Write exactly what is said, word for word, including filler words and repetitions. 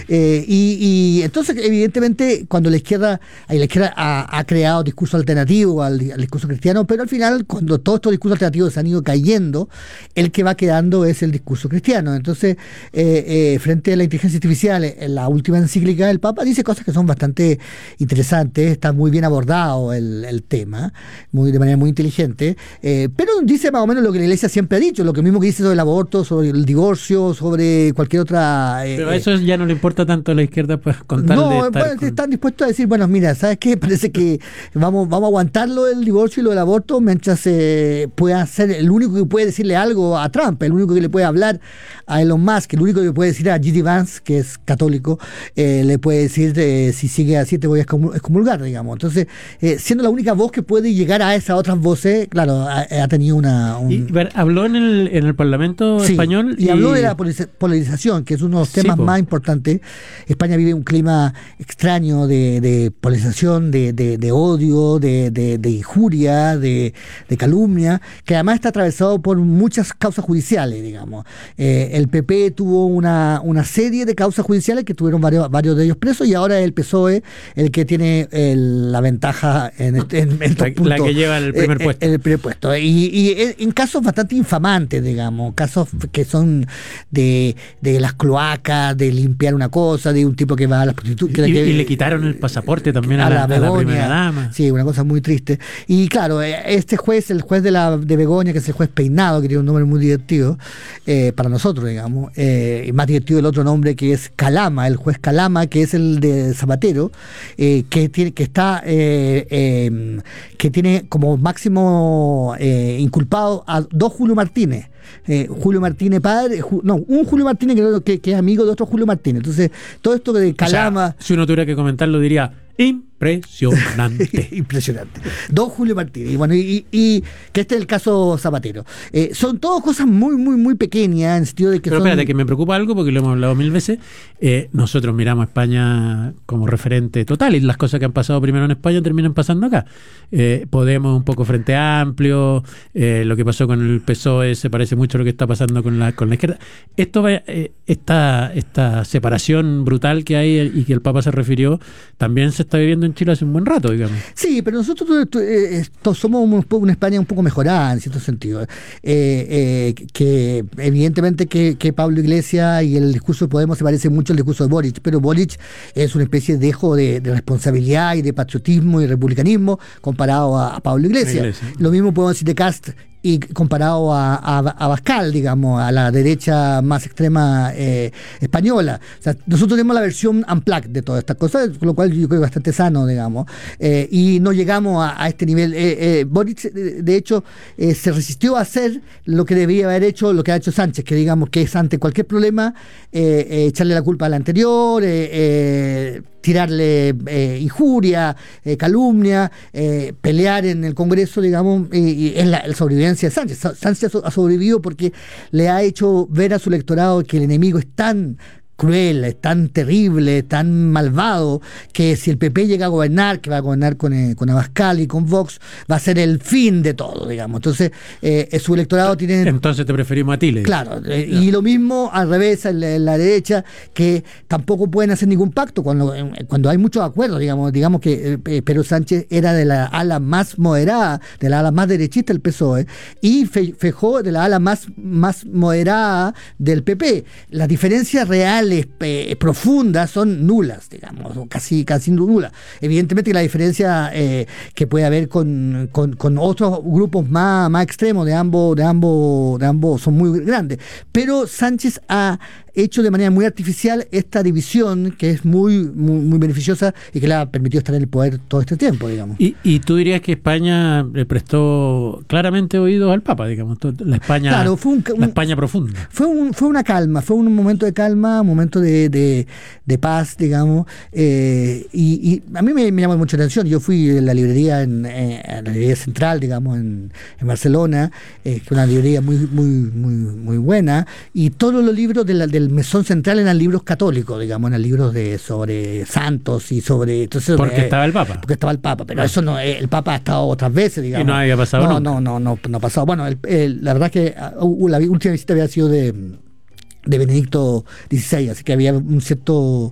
Eh, y, y entonces, evidentemente, cuando la izquierda, la izquierda ha, ha creado discurso alternativo al, al discurso cristiano, pero al final, cuando todos estos discursos alternativos se han ido cayendo, el que va quedando es el discurso cristiano. Entonces, eh, eh, frente a la inteligencia artificial, en la última encíclica del Papa dice cosas que son bastante interesantes, está muy bien abordado el, el tema, muy de manera muy inteligente, eh, pero dice más o menos lo que la Iglesia siempre ha dicho, lo que mismo que dice sobre el aborto, sobre el divorcio, sobre cualquier otra... Eh, pero a eso ya no le importa tanto a la izquierda, pues contarle. No, de estar bueno, con... están dispuestos a decir, bueno, mira, ¿sabes qué? Parece que vamos, vamos a aguantarlo el divorcio y lo del aborto mientras eh, pueda ser el único que puede decirle algo a Trump, el único que le puede hablar a Elon Musk, el único que puede decir a J D Vance, que es católico, eh, le puede decir eh, si sigue así te voy a excomulgar, digamos. Entonces, eh, siendo la única voz que puede llegar a esas otras voces, claro, ha, ha tenido una... Un... Y, ver, habló en el, en el Parlamento sí, español. Y, y habló de la polarización, que es uno de los temas sí, más importantes. España vive un clima extraño de, de polarización, de, de, de odio, de, de, de injuria, de, de calumnia, que además está atravesado por muchas causas judiciales, digamos. Eh, el P P tuvo una, una serie de causas judiciales que tuvieron varios, varios de ellos presos, y ahora el P S O E el que tiene el, la ventaja en, este, en estos la, puntos, la que lleva el primer eh, puesto. El primer puesto. Y, y en casos bastante infamantes, digamos, casos que son de, de las cloacas, de limpiar una cosa, de un tipo que va a las prostitutas. Y, que, y le quitaron el pasaporte también a, a, la, la, a la primera dama. Sí, una cosa muy triste. Y claro, este juez, el juez de la de Begoña, que es el juez Peinado, que tiene un nombre muy divertido, eh, para nosotros, digamos, eh, y más divertido el otro nombre que es Calama, el juez Calama, que es el de Zapatero, eh, que tiene, que está, eh, eh, que tiene como máximo eh, inculpado a dos Julio Martínez. Eh, Julio Martínez padre, Ju, no, un Julio Martínez que, que, que es amigo de otro Julio Martínez. Entonces, todo esto de Calama... O sea, si uno tuviera que comentarlo, diría... Impresionante. Impresionante. Don Julio Martínez. Y bueno, y, y que este es el caso Zapatero. Eh, son todas cosas muy, muy, muy pequeñas en el sentido de que Pero son... espérate, que me preocupa algo porque lo hemos hablado mil veces. Eh, nosotros miramos a España como referente total y las cosas que han pasado primero en España terminan pasando acá. Eh, Podemos un poco Frente Amplio, eh, lo que pasó con el P S O E se parece mucho a lo que está pasando con la, con la izquierda. Esto va, eh, esta, esta separación brutal que hay y que el Papa se refirió, también se está viviendo en Chile hace un buen rato, digamos. Sí, pero nosotros eh, somos un, una España un poco mejorada en cierto sentido. Eh, eh, que evidentemente que, que Pablo Iglesias y el discurso de Podemos se parece mucho al discurso de Boric, pero Boric es una especie de dejo de, de responsabilidad y de patriotismo y republicanismo comparado a, a Pablo Iglesias. Iglesia. Lo mismo podemos decir de Cast y comparado a, a, a Bascal, digamos, a la derecha más extrema eh, española. O sea, nosotros tenemos la versión unplugged de todas estas cosas, con lo cual yo creo que es bastante sano, digamos, eh, y no llegamos a, a este nivel. Eh, eh, Boric, de hecho, eh, se resistió a hacer lo que debía haber hecho, lo que ha hecho Sánchez, que digamos que es ante cualquier problema eh, eh, echarle la culpa al anterior, eh, eh, tirarle eh, injuria, eh, calumnia, eh, pelear en el Congreso, digamos, y, y es la, la sobrevivencia de Sánchez. Sánchez ha sobrevivido porque le ha hecho ver a su electorado que el enemigo es tan cruel, es tan terrible, tan malvado, que si el P P llega a gobernar, que va a gobernar con, eh, con Abascal y con Vox, va a ser el fin de todo, digamos. Entonces, eh, su electorado tiene... Entonces te preferimos a ti, le Claro, eh, y lo mismo al revés, en la, en la derecha, que tampoco pueden hacer ningún pacto cuando, cuando hay muchos acuerdos, digamos, digamos que eh, Pedro Sánchez era de la ala más moderada, de la ala más derechista del P S O E, y Fe, Feijóo de la ala más, más moderada del P P. La diferencia real Eh, profundas son nulas, digamos, casi casi nulas. Evidentemente la diferencia eh, que puede haber con, con, con otros grupos más, más extremos de ambos, de ambos, de ambos son muy grandes. Pero Sánchez ha hecho de manera muy artificial esta división que es muy, muy, muy beneficiosa y que le ha permitido estar en el poder todo este tiempo, digamos. Y, y tú dirías que España le prestó claramente oídos al Papa, digamos, la España, claro, fue un, la España profunda. Fue un, fue una calma, fue un momento de calma, un momento de, de, de paz, digamos, eh, y, y a mí me, me llamó mucha atención. Yo fui a la librería en, eh, a la librería central, digamos, en, en Barcelona, eh, que es una librería muy, muy, muy, muy buena, y todos los libros de la, del mesón central eran libros católicos, digamos, eran libros de sobre santos y sobre... Entonces, porque eh, estaba el Papa. Porque estaba el Papa, pero eso no, el Papa ha estado otras veces, digamos. Y no había pasado no, nunca. No, no, no, no ha pasado. Bueno, el, el, la verdad es que uh, la última visita había sido de... de Benedicto dieciséis, así que había un cierto